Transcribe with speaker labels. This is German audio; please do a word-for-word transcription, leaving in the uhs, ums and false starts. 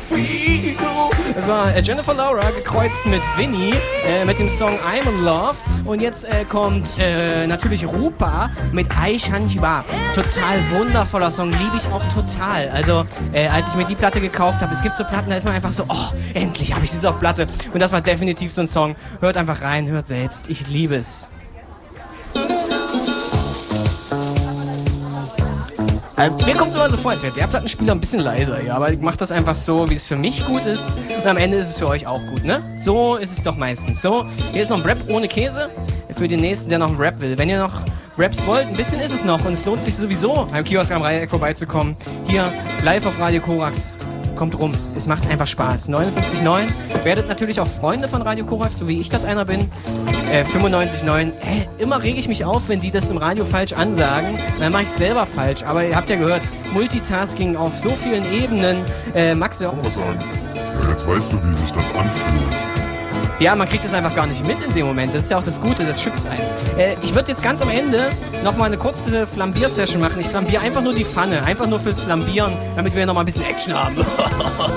Speaker 1: Fido. Das war äh, Jennifer Laura gekreuzt mit Vinny äh, mit dem Song I'm in Love. Und jetzt äh, kommt äh, natürlich Rupa mit Ai Shanjiba. Total wundervoller Song, liebe ich auch total. Also äh, als ich mir die Platte gekauft habe, es gibt so Platten, da ist man einfach so, oh, endlich habe ich das auf Platte. Und das war definitiv so ein Song. Hört einfach rein, hört selbst. Ich liebe es. Mir kommt es immer so vor, als wäre der Plattenspieler ein bisschen leiser, ja, aber ich mache das einfach so, wie es für mich gut ist und am Ende ist es für euch auch gut, ne? So ist es doch meistens. So, hier ist noch ein Rap ohne Käse für den Nächsten, der noch einen Rap will. Wenn ihr noch Raps wollt, ein bisschen ist es noch und es lohnt sich sowieso, beim Kiosk am Dreieck vorbeizukommen. Hier, live auf Radio Korax. Kommt rum, es macht einfach Spaß. neunundfünfzig Komma neun, werdet natürlich auch Freunde von Radio Korax, so wie ich das einer bin. Äh, fünfundneunzig Komma neun, äh, immer rege ich mich auf, wenn die das im Radio falsch ansagen. Dann mache ich es selber falsch, aber ihr habt ja gehört, Multitasking auf so vielen Ebenen. Äh, Max, wir auch
Speaker 2: was sagen. Ja, jetzt weißt du, wie sich das anfühlt.
Speaker 1: Ja, man kriegt es einfach gar nicht mit in dem Moment. Das ist ja auch das Gute, das schützt einen. Äh, ich würde jetzt ganz am Ende nochmal eine kurze Flambier-Session machen. Ich flambiere einfach nur die Pfanne, einfach nur fürs Flambieren, damit wir nochmal ein bisschen Action haben.